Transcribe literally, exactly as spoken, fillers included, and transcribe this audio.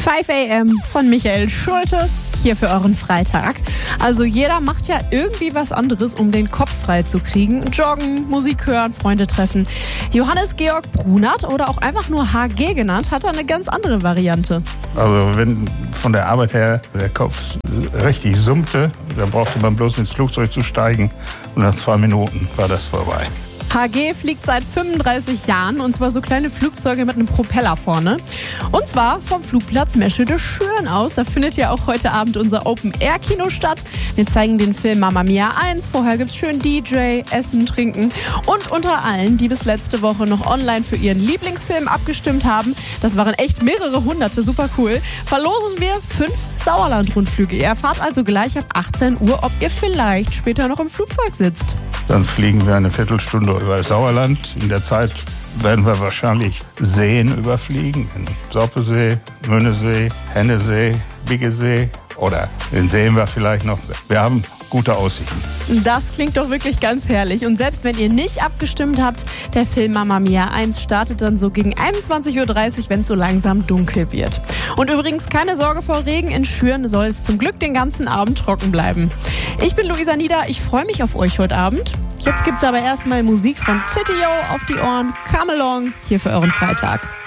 fünf a m von Michael Schulte, hier für euren Freitag. Also jeder macht ja irgendwie was anderes, um den Kopf frei zu kriegen. Joggen, Musik hören, Freunde treffen. Johannes Georg Brunert oder auch einfach nur H G genannt, hat da eine ganz andere Variante. Also wenn von der Arbeit her der Kopf richtig summte, dann brauchte man bloß ins Flugzeug zu steigen und nach zwei Minuten war das vorbei. H G fliegt seit fünfunddreißig Jahren und zwar so kleine Flugzeuge mit einem Propeller vorne. Und zwar vom Flugplatz Meschede-Schüren aus. Da findet ja auch heute Abend unser Open-Air-Kino statt. Wir zeigen den Film Mamma Mia eins. Vorher gibt's schön D J, Essen, Trinken. Und unter allen, die bis letzte Woche noch online für ihren Lieblingsfilm abgestimmt haben, das waren echt mehrere hunderte, super cool, verlosen wir fünf Sauerland-Rundflüge. Ihr erfahrt also gleich ab achtzehn Uhr, ob ihr vielleicht später noch im Flugzeug sitzt. Dann fliegen wir eine Viertelstunde über Sauerland. In der Zeit werden wir wahrscheinlich Seen überfliegen. Den Soppesee, Mönnesee, Hennesee, Biggesee oder den sehen wir vielleicht noch. Wir haben gute Aussichten. Das klingt doch wirklich ganz herrlich. Und selbst wenn ihr nicht abgestimmt habt, der Film Mamma Mia eins startet dann so gegen einundzwanzig Uhr dreißig, wenn es so langsam dunkel wird. Und übrigens keine Sorge vor Regen, in Schüren soll es zum Glück den ganzen Abend trocken bleiben. Ich bin Luisa Nieder, ich freue mich auf euch heute Abend. Jetzt gibt's aber erstmal Musik von Titio auf die Ohren. Come along, hier für euren Freitag.